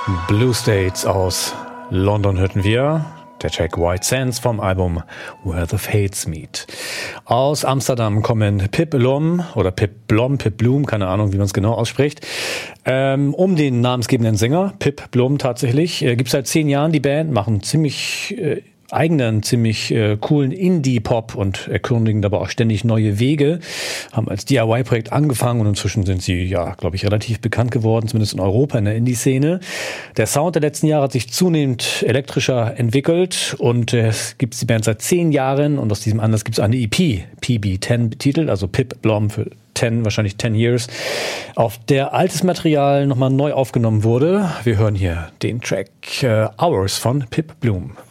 Blue States aus London hörten wir. Der Track White Sands vom Album Where the Fates Meet. Aus Amsterdam kommen Pip Blom oder Pip Blom, keine Ahnung, wie man es genau ausspricht. Um den namensgebenden Sänger, Pip Blom tatsächlich, gibt's seit 10 Jahren die Band, machen ziemlich coolen Indie-Pop und erkundigen dabei auch ständig neue Wege. Haben als DIY-Projekt angefangen und inzwischen sind sie, ja, glaube ich, relativ bekannt geworden, zumindest in Europa, in der Indie-Szene. Der Sound der letzten Jahre hat sich zunehmend elektrischer entwickelt und es gibt die Band seit 10 Jahren und aus diesem Anlass gibt es eine EP, PB10 betitelt, also Pip Blom für 10, wahrscheinlich 10 Years, auf der altes Material nochmal neu aufgenommen wurde. Wir hören hier den Track Hours von Pip Blom.